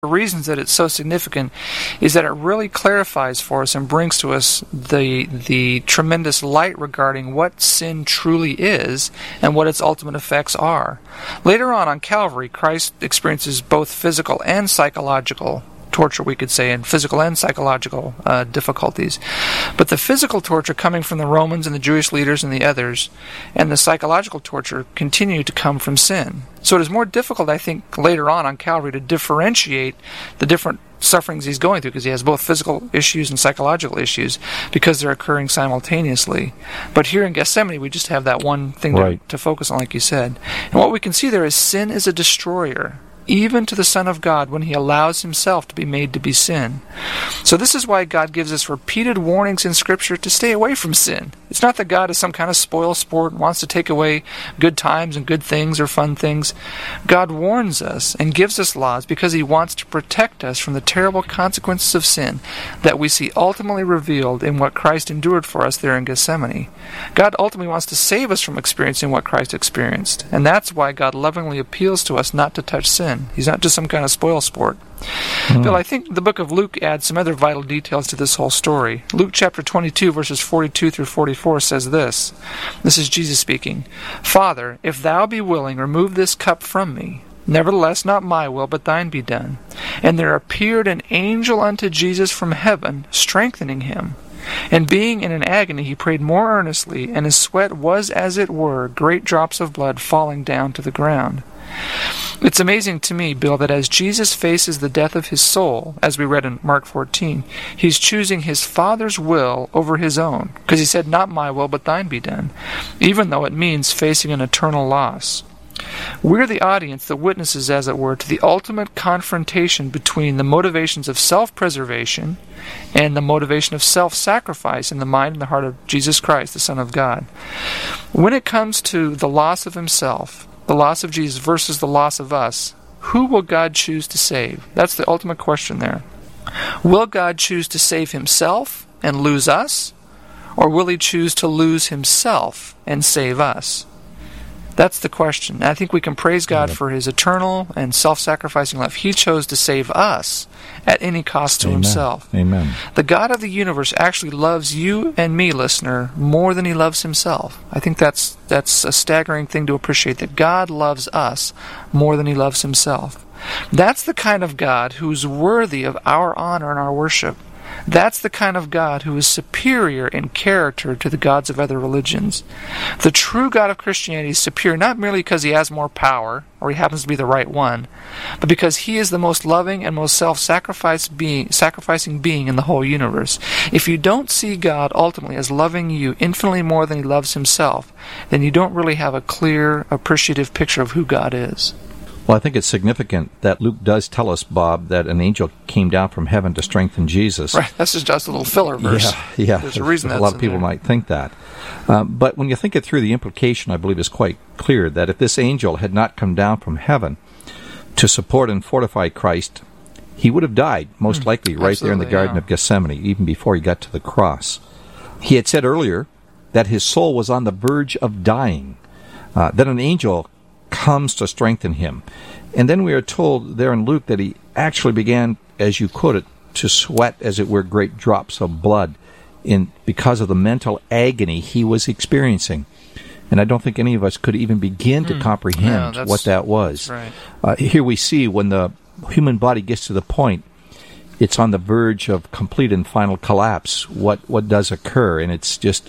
The reasons that it's so significant is that it really clarifies for us and brings to us the tremendous light regarding what sin truly is and what its ultimate effects are. Later on Calvary, Christ experiences both physical and psychological torture, we could say, and physical and psychological difficulties. But the physical torture coming from the Romans and the Jewish leaders and the others, and the psychological torture continue to come from sin. So it is more difficult, I think, later on Calvary to differentiate the different sufferings he's going through, because he has both physical issues and psychological issues because they're occurring simultaneously. But here in Gethsemane, we just have that one thing to focus on, like you said. And what we can see there is sin is a destroyer, even to the Son of God, when he allows himself to be made to be sin. So this is why God gives us repeated warnings in Scripture to stay away from sin. It's not that God is some kind of spoil sport and wants to take away good times and good things or fun things. God warns us and gives us laws because he wants to protect us from the terrible consequences of sin that we see ultimately revealed in what Christ endured for us there in Gethsemane. God ultimately wants to save us from experiencing what Christ experienced, and that's why God lovingly appeals to us not to touch sin. He's not just some kind of spoil sport. Bill, I think the book of Luke adds some other vital details to this whole story. Luke chapter 22, verses 42 through 44 says this. This is Jesus speaking. "Father, if thou be willing, remove this cup from me. Nevertheless, not my will, but thine be done. And there appeared an angel unto Jesus from heaven, strengthening him. And being in an agony, he prayed more earnestly, and his sweat was, as it were, great drops of blood falling down to the ground." It's amazing to me, Bill, that as Jesus faces the death of his soul, as we read in Mark 14, he's choosing his Father's will over his own, because he said, "Not my will, but thine be done," even though it means facing an eternal loss. We're the audience that witnesses, as it were, to the ultimate confrontation between the motivations of self-preservation and the motivation of self-sacrifice in the mind and the heart of Jesus Christ, the Son of God. When it comes to the loss of himself, the loss of Jesus versus the loss of us, who will God choose to save? That's the ultimate question there. Will God choose to save himself and lose us? Or will he choose to lose himself and save us? That's the question. And I think we can praise God for his eternal and self-sacrificing love. He chose to save us at any cost to himself. Amen. The God of the universe actually loves you and me, listener, more than he loves himself. I think that's a staggering thing to appreciate, that God loves us more than he loves himself. That's the kind of God who's worthy of our honor and our worship. That's the kind of God who is superior in character to the gods of other religions. The true God of Christianity is superior not merely because he has more power, or he happens to be the right one, but because he is the most loving and most sacrificing being in the whole universe. If you don't see God ultimately as loving you infinitely more than he loves himself, then you don't really have a clear, appreciative picture of who God is. Well, I think it's significant that Luke does tell us, Bob, that an angel came down from heaven to strengthen Jesus. Right, that's just a little filler verse. Yeah. There's a reason that's a lot of people might think that. But when you think it through, the implication, I believe, is quite clear, that if this angel had not come down from heaven to support and fortify Christ, he would have died, most likely, right there in the Garden of Gethsemane, even before he got to the cross. He had said earlier that his soul was on the verge of dying, that an angel comes to strengthen him. And then we are told there in Luke that he actually began, as you quoted, to sweat, as it were, great drops of blood because of the mental agony he was experiencing. And I don't think any of us could even begin to comprehend what that was. Right. Here we see when the human body gets to the point it's on the verge of complete and final collapse, what does occur. And it's just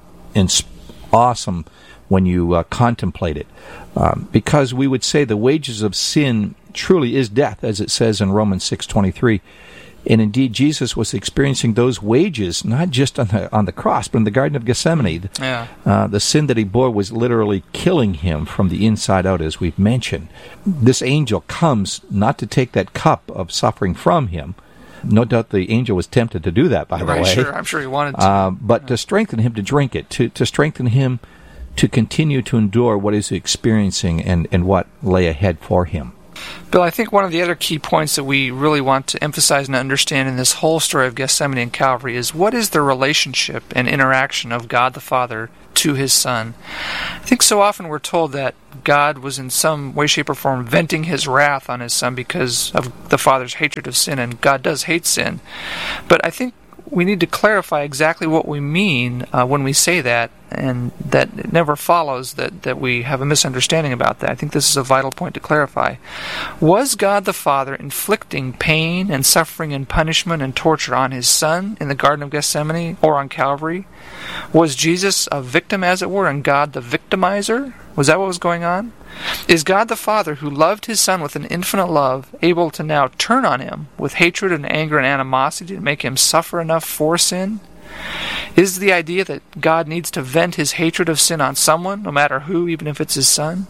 awesome when you contemplate it. Because we would say the wages of sin truly is death, as it says in Romans 6:23. And indeed, Jesus was experiencing those wages, not just on the cross, but in the Garden of Gethsemane. Yeah. The sin that he bore was literally killing him from the inside out, as we've mentioned. This angel comes not to take that cup of suffering from him. No doubt the angel was tempted to do that, by the way. I'm sure he wanted to. But to strengthen him to drink it, to strengthen him to continue to endure what he's experiencing and what lay ahead for him. Bill, I think one of the other key points that we really want to emphasize and understand in this whole story of Gethsemane and Calvary is what is the relationship and interaction of God the Father to His Son. I think so often we're told that God was in some way, shape, or form venting His wrath on His Son because of the Father's hatred of sin, and God does hate sin. But I think we need to clarify exactly what we mean when we say that, and that it never follows that we have a misunderstanding about that. I think this is a vital point to clarify. Was God the Father inflicting pain and suffering and punishment and torture on His Son in the Garden of Gethsemane or on Calvary? Was Jesus a victim, as it were, and God the victimizer? Was that what was going on? Is God the Father, who loved His Son with an infinite love, able to now turn on Him with hatred and anger and animosity to make Him suffer enough for sin? Is the idea that God needs to vent His hatred of sin on someone, no matter who, even if it's His Son?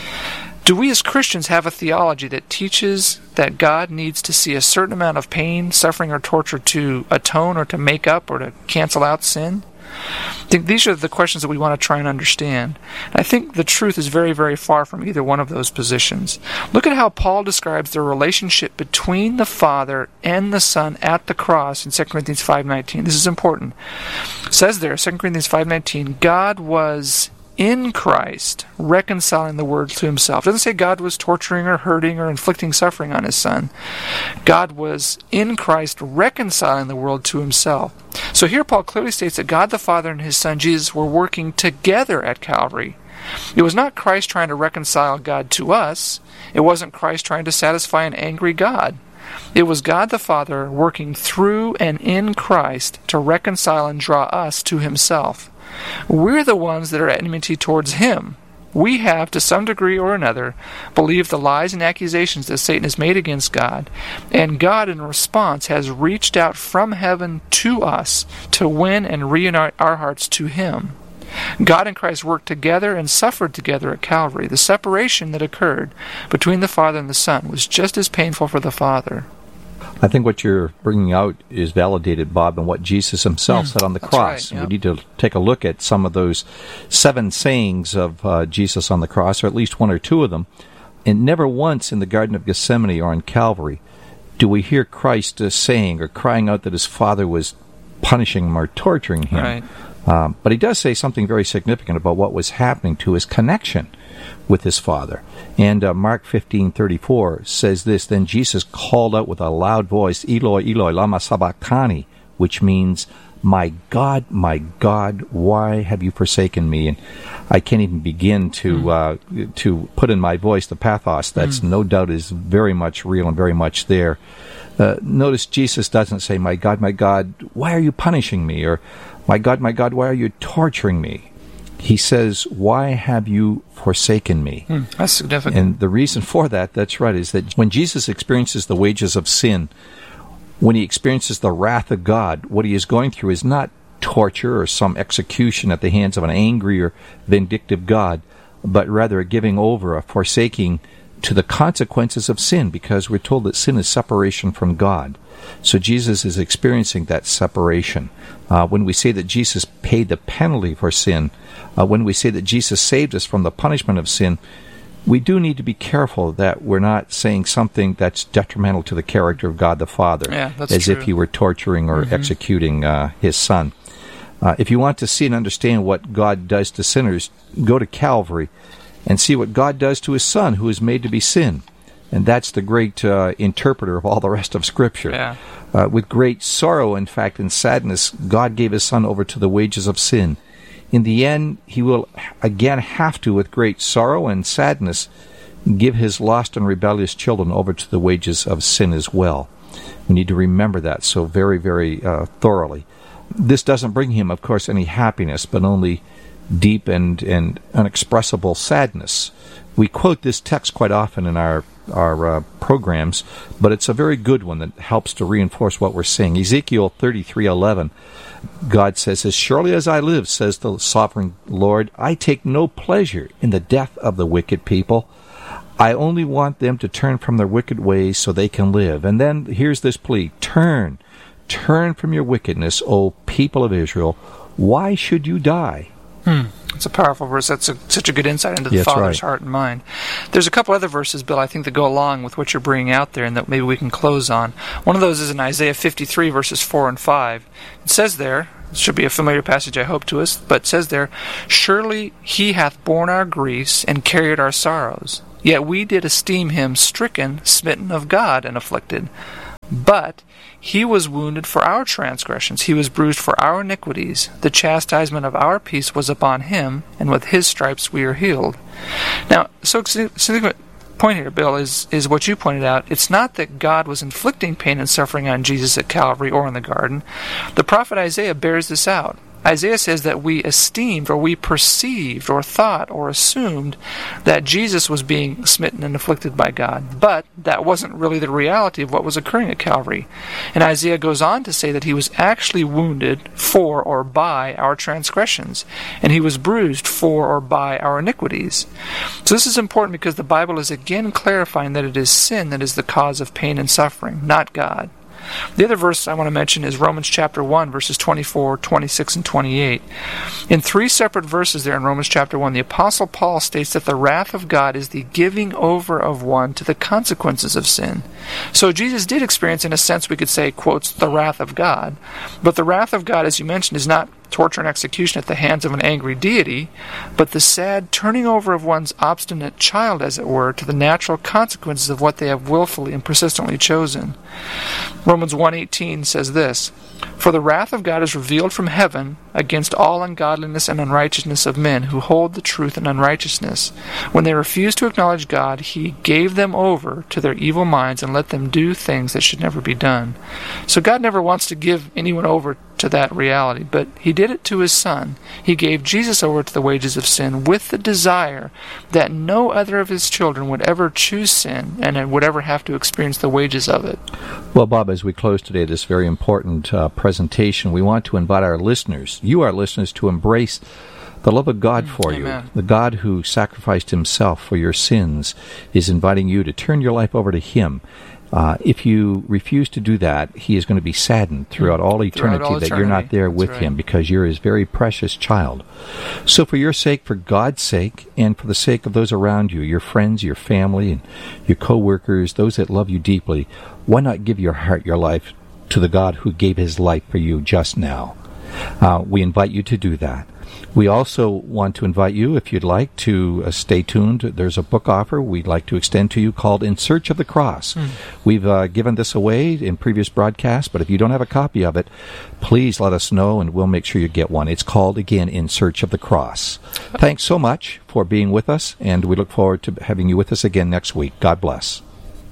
Do we as Christians have a theology that teaches that God needs to see a certain amount of pain, suffering, or torture to atone or to make up or to cancel out sin? I think these are the questions that we want to try and understand. And I think the truth is very, very far from either one of those positions. Look at how Paul describes the relationship between the Father and the Son at the cross in 2 Corinthians 5:19. This is important. It says there, 2 Corinthians 5:19, God was in Christ reconciling the world to Himself. It doesn't say God was torturing or hurting or inflicting suffering on His Son. God was in Christ reconciling the world to Himself. So here Paul clearly states that God the Father and His Son Jesus were working together at Calvary. It was not Christ trying to reconcile God to us. It wasn't Christ trying to satisfy an angry God. It was God the Father working through and in Christ to reconcile and draw us to Himself. We're the ones that are at enmity towards Him. We have, to some degree or another, believed the lies and accusations that Satan has made against God, and God, in response, has reached out from heaven to us to win and reunite our hearts to Him. God and Christ worked together and suffered together at Calvary. The separation that occurred between the Father and the Son was just as painful for the Father. I think what you're bringing out is validated, Bob, in what Jesus Himself said on the cross. Right, yep. We need to take a look at some of those 7 sayings of Jesus on the cross, or at least 1 or 2 of them. And never once in the Garden of Gethsemane or on Calvary do we hear Christ saying or crying out that His Father was punishing Him or torturing Him. Right. But He does say something very significant about what was happening to His connection with His Father. And Mark 15:34 says this, Then Jesus called out with a loud voice, Eloi, Eloi, lama sabachthani, which means, my God, why have you forsaken me? And I can't even begin to put in my voice the pathos that's no doubt is very much real and very much there. Notice Jesus doesn't say, my God, why are you punishing me? Or, my God, why are you torturing me? He says, why have you forsaken me? That's significant. And the reason for that, that's right, is that when Jesus experiences the wages of sin, when He experiences the wrath of God, what He is going through is not torture or some execution at the hands of an angry or vindictive God, but rather a giving over, a forsaking to the consequences of sin, because we're told that sin is separation from God. So Jesus is experiencing that separation. When we say that Jesus paid the penalty for sin, when we say that Jesus saved us from the punishment of sin, we do need to be careful that we're not saying something that's detrimental to the character of God the Father, as true. if He were torturing or executing His Son. If you want to see and understand what God does to sinners, go to Calvary and see what God does to His Son, who is made to be sin. And that's the great interpreter of all the rest of Scripture. Yeah. With great sorrow, in fact, and sadness, God gave His Son over to the wages of sin. In the end, He will again have to, with great sorrow and sadness, give His lost and rebellious children over to the wages of sin as well. We need to remember that so very, very thoroughly. This doesn't bring Him, of course, any happiness, but only deep and unexpressible sadness. We quote this text quite often in our programs, but it's a very good one that helps to reinforce what we're saying. Ezekiel 33:11, God says, As surely as I live, says the sovereign Lord, I take no pleasure in the death of the wicked people. I only want them to turn from their wicked ways so they can live. And then here's this plea, Turn from your wickedness, O people of Israel. Why should you die? It's a powerful verse. That's such a good insight into the Father's heart and mind. There's a couple other verses, Bill, I think that go along with what you're bringing out there and that maybe we can close on. One of those is in Isaiah 53, verses 4 and 5. It says there, it should be a familiar passage, I hope, to us, but it says there, "Surely he hath borne our griefs and carried our sorrows. Yet we did esteem him stricken, smitten of God, and afflicted. But he was wounded for our transgressions, he was bruised for our iniquities. The chastisement of our peace was upon him, and with his stripes we are healed." Now, so significant point here, Bill, is what you pointed out. It's not that God was inflicting pain and suffering on Jesus at Calvary or in the garden. The prophet Isaiah bears this out. Isaiah says that we esteemed or we perceived or thought or assumed that Jesus was being smitten and afflicted by God, but that wasn't really the reality of what was occurring at Calvary. And Isaiah goes on to say that he was actually wounded for or by our transgressions, and he was bruised for or by our iniquities. So this is important because the Bible is again clarifying that it is sin that is the cause of pain and suffering, not God. The other verse I want to mention is Romans chapter 1, verses 24, 26, and 28. In three separate verses there in Romans chapter 1, the Apostle Paul states that the wrath of God is the giving over of one to the consequences of sin. So Jesus did experience, in a sense, we could say, quotes, the wrath of God. But the wrath of God, as you mentioned, is not torture and execution at the hands of an angry deity, but the sad turning over of one's obstinate child, as it were, to the natural consequences of what they have willfully and persistently chosen. Romans 1:18 says this, "For the wrath of God is revealed from heaven against all ungodliness and unrighteousness of men who hold the truth in unrighteousness. When they refused to acknowledge God, he gave them over to their evil minds and let them do things that should never be done." So God never wants to give anyone over to that reality, but he did it to his Son. He gave Jesus over to the wages of sin with the desire that no other of his children would ever choose sin and would ever have to experience the wages of it. Well, Bob, as we close today this very important presentation, we want to invite our listeners, you our listeners, to embrace the love of God for you. The God who sacrificed himself for your sins is inviting you to turn your life over to him. If you refuse to do that, he is going to be saddened throughout all eternity that you're not there with him, because you're his very precious child. So for your sake, for God's sake, and for the sake of those around you, your friends, your family, and your co-workers, those that love you deeply, why not give your heart, your life to the God who gave his life for you just now? We invite you to do that. We also want to invite you, if you'd like, to stay tuned. There's a book offer we'd like to extend to you called In Search of the Cross. We've given this away in previous broadcasts, but if you don't have a copy of it, please let us know and we'll make sure you get one. It's called, again, In Search of the Cross. Thanks so much for being with us, and we look forward to having you with us again next week. God bless.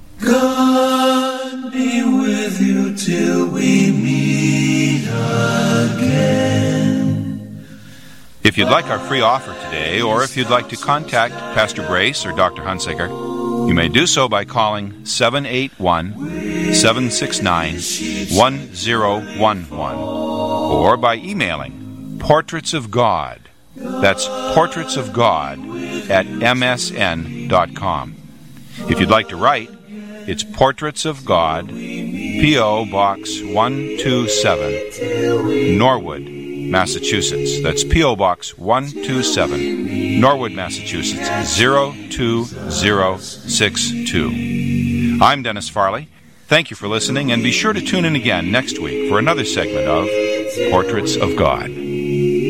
God be with you till we meet again. If you'd like our free offer today, or if you'd like to contact Pastor Brace or Dr. Hunsaker, you may do so by calling 781-769-1011, or by emailing portraitsofgod. That's portraitsofgod@msn.com. If you'd like to write, it's Portraits of God, P.O. Box 127, Norwood, Massachusetts. That's P.O. Box 127, Norwood, Massachusetts, 02062. I'm Dennis Farley. Thank you for listening, and be sure to tune in again next week for another segment of Portraits of God.